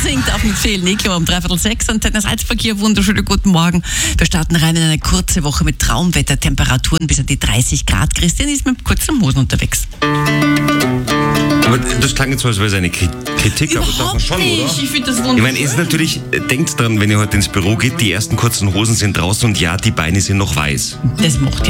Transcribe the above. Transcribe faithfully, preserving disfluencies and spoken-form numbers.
singt auf mit Fehlen Nico um dreiviertel sechs und dann Salzverkehr. Wunderschönen guten Morgen. Wir starten rein in eine kurze Woche mit Traumwettertemperaturen bis an die dreißig Grad. Christian ist mit kurzen Hosen unterwegs. Aber das klang jetzt so, als wäre es eine Kritik, aber davon schon, nicht. oder? Ich finde das wunderschön. Ich meine, es ist natürlich, denkt dran, wenn ihr heute ins Büro geht, die ersten kurzen Hosen sind draußen und ja, die Beine sind noch weiß. Das macht